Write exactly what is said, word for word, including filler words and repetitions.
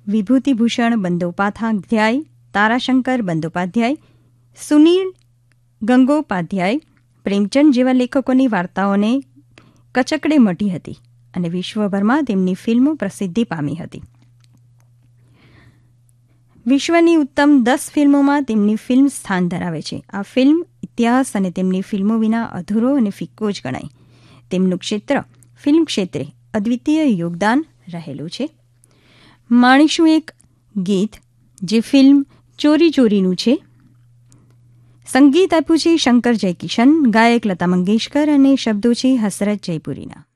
વિભૂતિભૂષણ બંદોપાધ્યાય, તારાશંકર બંદોપાધ્યાય, સુનીલ ગંગોપાધ્યાય, પ્રેમચંદ જેવા લેખકોની વાર્તાઓને કચકડે મઢી હતી અને વિશ્વભરમાં તેમની ફિલ્મો પ્રસિદ્ધિ પામી હતી. વિશ્વની ઉત્તમ દસ ફિલ્મોમાં તેમની ફિલ્મ સ્થાન ધરાવે છે. આ ફિલ્મ ઇતિહાસ અને તેમની ફિલ્મો વિના અધૂરો અને ફિક્કો જ ગણાય. તેમનું ક્ષેત્ર ફિલ્મ ક્ષેત્રે અદ્વિતીય યોગદાન રહેલું છે. માણીશું એક ગીત જે ફિલ્મ ચોરી ચોરીનું છે. સંગીત આપ્યું છે શંકર જયકિશન, ગાયક લતા મંગેશકર અને શબ્દો છે હસરત જયપુરીના.